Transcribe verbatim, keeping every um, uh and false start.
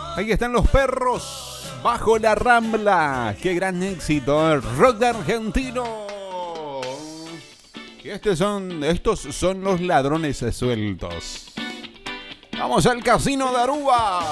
Ahí están Los Perros, Bajo la Rambla. Qué gran éxito, el rock argentino. Y estos son, estos son los ladrones sueltos. Vamos al Casino de Aruba.